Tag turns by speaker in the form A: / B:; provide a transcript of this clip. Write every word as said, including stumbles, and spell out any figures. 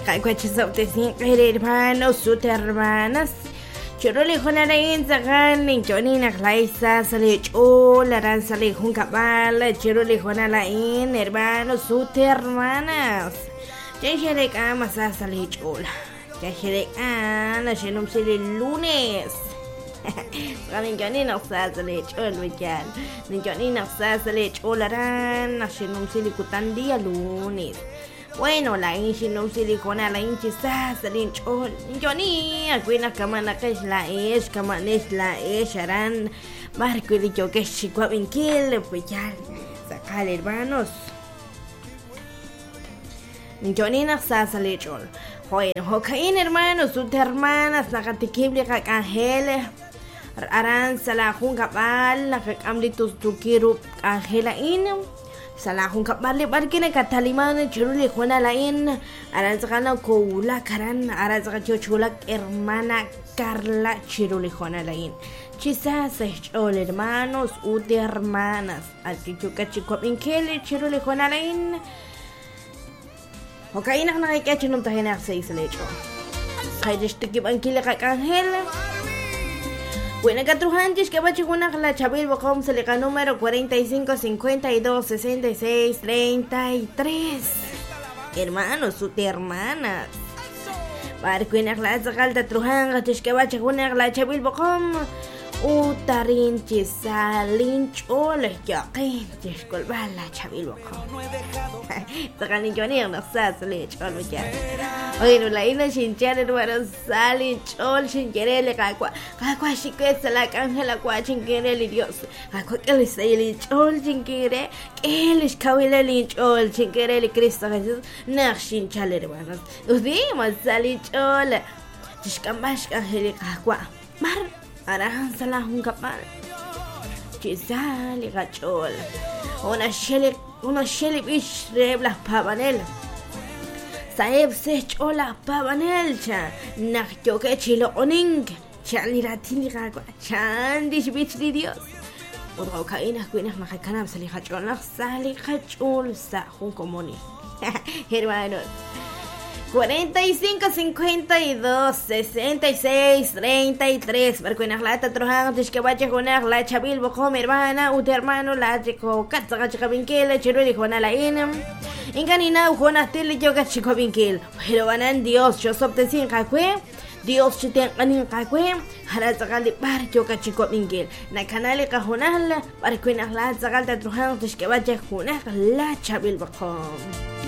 A: Cacuachizote sin hermanos, sus hermanas. Chorole jonara in zagan, in jonina glaisa, sale chola, ran sale juncabala, chorole jonala in, hermanos, sus hermanas. Yajerek amasa sale chola. Yajerek ana, shenum sale lunes. Ganin jonina sale chola, vical. Nin jonina sale chola, ran, shenum sale kutan día lunes. Bueno, la inchi no se dijo nada, la inchi está saliendo. Yo ni a cuina camana que es la es, camana es la es, harán barco y yo que es chico a vinquil, pues ya, sacar hermanos. Yo ni está saliendo. Bueno, jocaín hermanos, sus hermanas, la catiquible ángeles. Harán sala junca bal, la camlitos tu quiero angela in. Salahun kapali barkina kataliman churuli juana lain arazgana koula karan arazga chochula hermana Carla chiruli juana lain chisas ol hermanos u de hermanas altichuka chico inkele chiruli juana lain okaina na kay kachinum tahena seis lecho kaydishtik bankile kay angel. Buena Catrujantis que va a chinguna la Chabil Bocom se le ganó número cuarenta y cinco, cincuenta y dos, sesenta y seis, treinta y tres. Hermanos, sus hermanas. Barcuina la Zagalta Trujantis que va a chinguna la Chabil Bocom. Utarin chisalin chole yakin disculpa la Chabil Bocom. Tagani Johnny no sale cholo ya. Oye, la isla sin chale hermano sale chol sin quererle cacua. Cacua chiqueza la cangela cua sin quererle Dios. Cacua que le sale chol sin querer. Que les cabile el chol sin quererle Cristo Jesús. No sin chale hermanos. Udimos sale chol. Chiscambash cangele cacua. Mar arahan salah un capal. Chisale gachol. Una shele una shele bish reblas pavanela. Saeb se chola pavanelcha. Nak yo que chilo oning. Chali ratini gagua. Chandish bitch di Dios. Otra caína cuinas majacanam sali hachol. Sali hachol sa un comuni. Hermanos. cuarenta y cinco, cincuenta y dos, sesenta y seis, treinta y tres. Barcuinas lata trojantes que vaya con la chabil bojo mi hermana, u hermano la chico catza chica vinquela, chiruli juana la inam. Enganina juana tele yo chico vinquel. Pero ganan Dios, yo sopte sin cacue. Dios chiten ganin cacue. Hara zagali bar yo chico vinquel. Na canale cajonal, barcuinas lata zagalta trojantes que vaya con la chabil bojo.